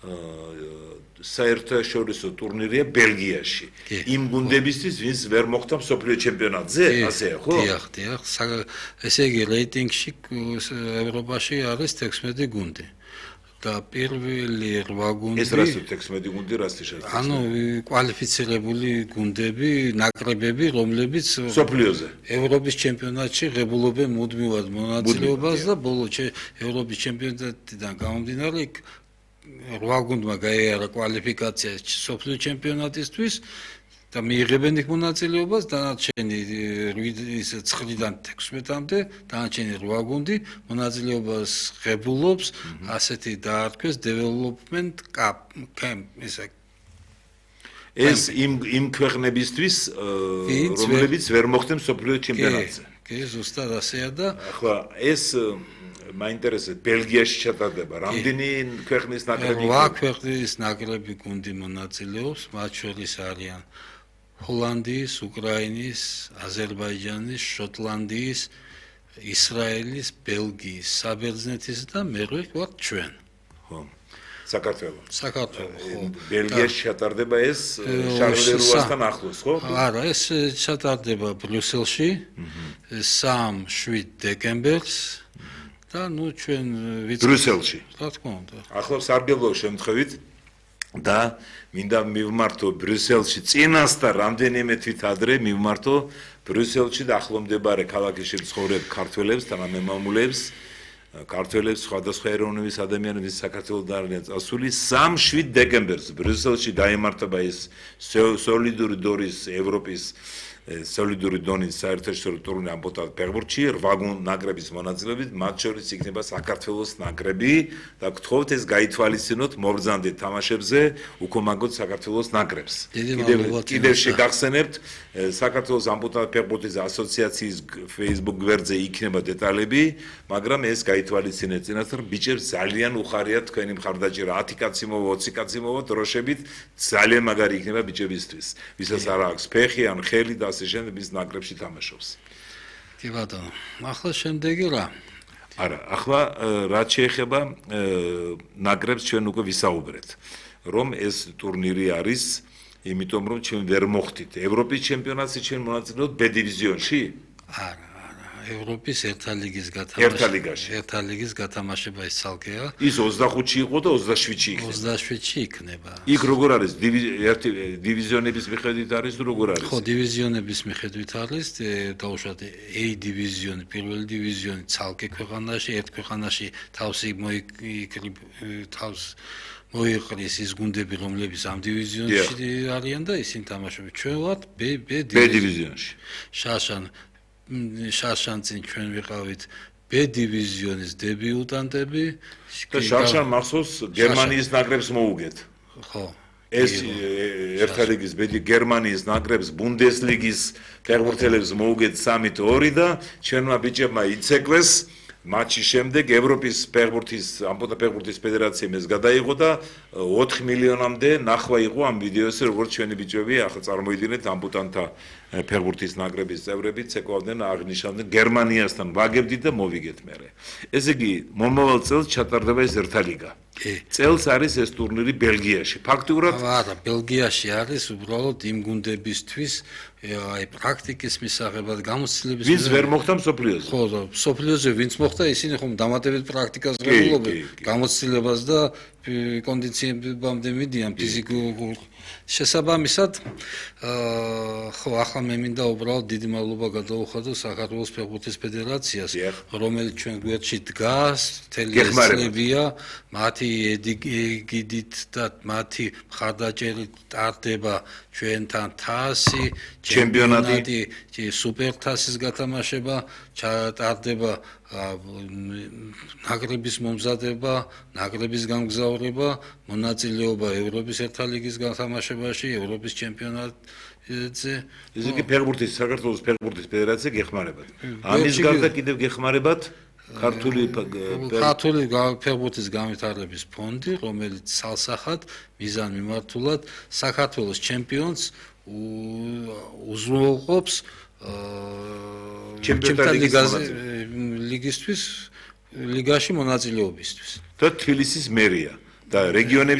საერთაშორისო ტურნირია ბელგიაში. იმ გუნდებისთვის, ვინც ვერ მოხვდა მსოფლიო ჩემპიონატზე, ასეა, ხო? დიახ. ესე იგი რეიტინგში ევროპაში არის 16 გუნდი. და პირველი 8 გუნდი ეს რას 16 გუნდი რასთი შეიძლება? ანუ კვალიფიცირებული გუნდები, ნაკრებები, რომლებიც მსოფლიოზე ევროპის ჩემპიონატში ღებულობენ მუდმივად მონაწილეობას და ბოლო ევროპის ჩემპიონატიდან გამომდინარე 8 გუნდმა გაიარა კვალიფიკაცია მსოფლიო ჩემპიონატისთვის და მიიღებენ იქ მონაწილეობას დანარჩენი 9-დან 16-მდე დანარჩენი 8 გუნდი მონაწილეობას ღებულობს ასეთი დაარქვეს development camp ეს იმ ქვეყნებისთვის რომლებიც ვერ მოხვდნენ მსოფლიო ჩემპიონატზე. კი, ზუსტად ასეა და ახლა ეს მაინტერესებს ბელგიაში ჩატარდება რამდენი ქვეყნის ნაკრები? 8 ქვეყნის ნაკრები გუნდი მონაწილეობს, მათ შორის არიან ჰოლანდიის, უკრაინის, აზერბაიჯანის, შოტლანდიის, ისრაელის, ბელგიის, საბერძნეთის და მერვე ვართ ჩვენ. ხო. საქართველოს. ხო. ბელგიაში ჩატარდება ეს შარლერუასთან ახლოს, ხო? არა, ეს ჩატარდება ბრიუსელში 3-7 დეკემბერს და ჩვენ ბრიუსელში. რა თქმა უნდა. ახლავს სარგებლო შემთხვევით და მინდა მივმართო ბრიუსელში წინასწარ რამდენიმე თვით ადრე მივმართო ბრიუსელში და ახლომდებარე ქალაქებში მცხოვრებ ქართველებს და მემამულეებს ქართველებს სხვადასხვა ეროვნების ადამიანების საქართველოს არიან წასული 3-7 დეკემბერს ბრიუსელში დაემართება ეს სოლიდური დონის ევროპის სოლიდური დონის საერთაშორისო ტურნირი ამბოთა ფეხბურთში 8 ნაკრების მონაწილეობით მათ შორის იქნება საქართველოს ნაკრები და გთხოვთ ეს გაითვალისწინოთ მობრძანდეთ თამაშებზე უკომაგოთ საქართველოს ნაკრებს. კიდევ შეგახსენებთ საქართველოს ამბოთა ფეხბურთის ასოციაციის Facebook გვერდზე იქნება დეტალები, მაგრამ ეს გაითვალისწინეთ წინასწარ ბიჭებს ძალიან უხარიათ თქვენი მხარდაჭერა 10 კაცი მოვა 20 კაცი მოვა დროშებით ძალიან მაგარი იქნება ბიჭებისთვის ვისაც არ აქვს ფეხი ან ხელი და ასე შემდეგ ის ნაკრებში თამაშობს. კი ბატონო, ახლა შემდეგი რა? არა, ახლა რაც შეეხება ნაკრებს ჩვენ უკვე ვისაუბრეთ, რომ ეს ტურნირი არის, იმიტომ რომ ჩვენ ვერ მოხვდით ევროპის ჩემპიონატში ჩვენ მონაწილეობთ B დივიზიონში? არა. ევროპის ერთა ლიგის გათამაშება ის ცალკეა. ის 25-ში იყო და 27-ში იქნება. 27-ში იქნება. იქ როგორ არის? დივიზიონების მიხედვით არის თუ როგორ არის? ხო, დივიზიონების მიხედვით არის, დაუშვათ A დივიზიონი, პირველი დივიზიონი ცალკე ქვეყანაში, ერთ ქვეყანაში თავს მოიყრის ის გუნდები, რომლებიც ამ დივიზიონში არიან და ისინი თამაშობენ. ჩვენ ვართ B დივიზიონში. შარშანწინ ჩვენ ვიყავით B დივიზიონის დებიუტანტები და შარშან მახსოვს გერმანიის ნაკრებს მოუგეთ. ხო. ეს ერთა ლიგის გერმანიის ნაკრებს ბუნდესლიგის ფეხბურთელებს მოუგეთ 3-2 და ჩვენმა ბიჭებმა იცეკვეს მატჩის შემდეგ ევროპის ფეხბურთის ამბოთა ფეხბურთის ფედერაციამ ეს გადაიღო და 4 მილიონამდე ნახვა იყო ამ ვიდეოზე როგორც ჩვენი ბიჭები ახლა წარმოიდგინეთ ამბოტანთა ფეხბურთის ნაკრების წევრები ცეკვავდნენ აღნიშნავდნენ გერმანიასთან ვაგებდით და მოვიგეთ მერე. ესე იგი მომავალ წელს ჩატარდება ეს ერთა ლიგა. წელს არის ეს ტურნირი ბელგიაში. ფაქტიურად არა, ბელგიაში არის უბრალოდ იმ გუნდებისთვის აი პრაქტიკის მისაღებად გამოცდილების ვინც ვერ მოხვდა მსოფლიოზე. ხო, მსოფლიოზე ვინც მოხვდა, ისინი ხომ დამატებით პრაქტიკას ღებულობენ, გამოცდილებას და კონდიციებამდე მიდიან ფიზიკურ შესაბამისად ხო ახლა მე მინდა უბრალოდ დიდი მადლობა გადაუხადო საქართველოს ფეხბურთის ფედერაციას რომელიც ჩვენ გვერდში დგას თელესებია მათი ეგიდით და მათი მხარდაჭერით ტარდება ჩვენთან თასი ჩემპიონატი სუპერთასის გათამაშება ჩატარდება ნაკრების მომზადება, ნაკრების გამგზავრება, მონაწილეობა ევროპის ერთა ლიგის გათამაშებაში, ევროპის ჩემპიონატზე. ეს იგი ფეხბურთის საქართველოს ფეხბურთის ფედერაცია გეხმარებათ. ამის გარდა კიდევ გეხმარებათ ქართული ფეხბურთის განვითარების ფონდი, რომელიც სალსახად მიზანმიმართულად საქართველოს ჩემპიონს უზრუნველყოფს ჩემპიონატის ლიგისთვის ლიგაში მონაწილეობისთვის და თბილისის მერია და რეგიონებში